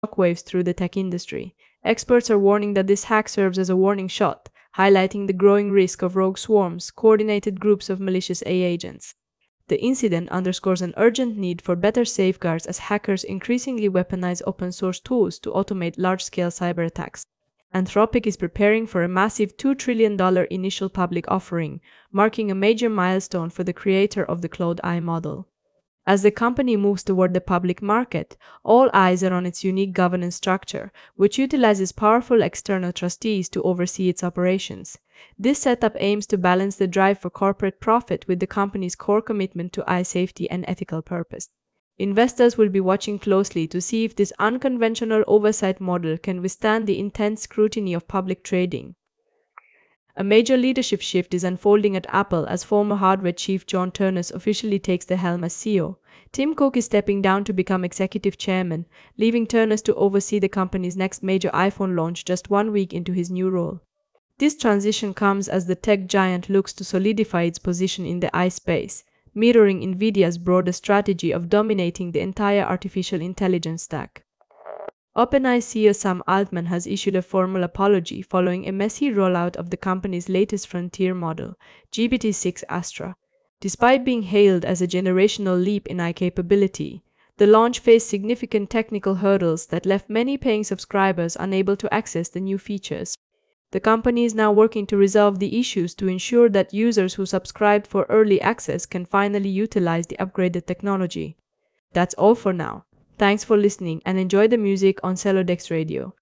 shockwaves through the tech industry. Experts are warning that this hack serves as a warning shot, highlighting the growing risk of rogue swarms, coordinated groups of malicious AI agents. The incident underscores an urgent need for better safeguards as hackers increasingly weaponize open source tools to automate large-scale cyber attacks. Anthropic is preparing for a massive $2 trillion initial public offering, marking a major milestone for the creator of the Claude AI model. As the company moves toward the public market, all eyes are on its unique governance structure, which utilizes powerful external trustees to oversee its operations. This setup aims to balance the drive for corporate profit with the company's core commitment to AI safety and ethical purpose. Investors will be watching closely to see if this unconventional oversight model can withstand the intense scrutiny of public trading. A major leadership shift is unfolding at Apple as former hardware chief John Ternus officially takes the helm as CEO. Tim Cook is stepping down to become executive chairman, leaving Ternus to oversee the company's next major iPhone launch just 1 week into his new role. This transition comes as the tech giant looks to solidify its position in the AI space, mirroring NVIDIA's broader strategy of dominating the entire artificial intelligence stack. OpenAI CEO Sam Altman has issued a formal apology following a messy rollout of the company's latest frontier model, GPT-6 Astra. Despite being hailed as a generational leap in AI capability, the launch faced significant technical hurdles that left many paying subscribers unable to access the new features. The company is now working to resolve the issues to ensure that users who subscribed for early access can finally utilize the upgraded technology. That's all for now. Thanks for listening and enjoy the music on Celodex Radio.